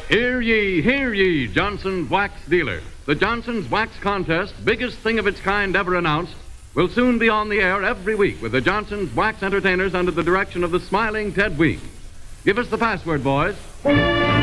Hear ye, Johnson's Wax Dealer. The Johnson's Wax Contest, biggest thing of its kind ever announced, will soon be on the air every week with the Johnson's Wax Entertainers under the direction of the smiling Ted Week. Give us the password, boys.